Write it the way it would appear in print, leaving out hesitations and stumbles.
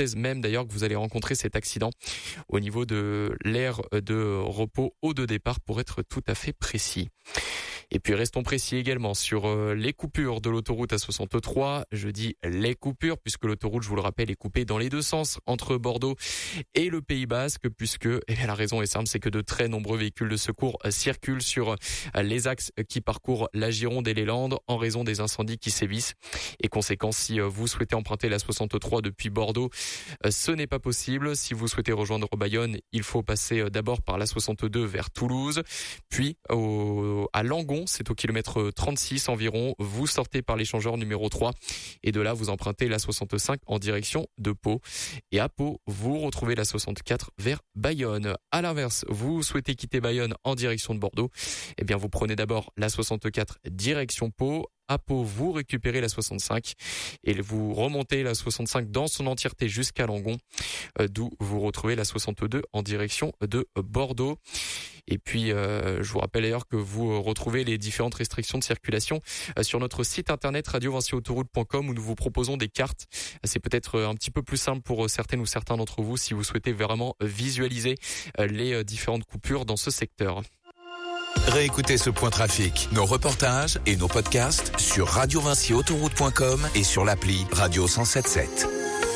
hypothèse même d'ailleurs que vous allez rencontrer cet accident au niveau de l'aire de repos au de départ pour être tout à fait précis. Et puis restons précis également sur les coupures de l'autoroute A63. Je dis les coupures puisque l'autoroute, je vous le rappelle, est coupée dans les deux sens entre Bordeaux et le Pays Basque puisque la raison est simple, c'est que de très nombreux véhicules de secours circulent sur les axes qui parcourent la Gironde et les Landes en raison des incendies qui sévissent. Et conséquence, si vous souhaitez emprunter la 63 depuis Bordeaux, ce n'est pas possible. Si vous souhaitez rejoindre Bayonne, il faut passer d'abord par la 62 vers Toulouse, puis à Langon. C'est au kilomètre 36 environ. Vous sortez par l'échangeur numéro 3 et de là, vous empruntez la 65 en direction de Pau. Et à Pau, vous retrouvez la 64 vers Bayonne. À l'inverse, vous souhaitez quitter Bayonne en direction de Bordeaux. Eh bien, vous prenez d'abord la 64 direction Pau. À Pau, vous récupérez la 65 et vous remontez la 65 dans son entièreté jusqu'à Langon, d'où vous retrouvez la 62 en direction de Bordeaux. Et puis, je vous rappelle d'ailleurs que vous retrouvez les différentes restrictions de circulation sur notre site internet radio-autoroute.com où nous vous proposons des cartes. C'est peut-être un petit peu plus simple pour certaines ou certains d'entre vous si vous souhaitez vraiment visualiser les différentes coupures dans ce secteur. Réécoutez ce point trafic, nos reportages et nos podcasts sur radio-autoroute.com et sur l'appli Radio 107.7.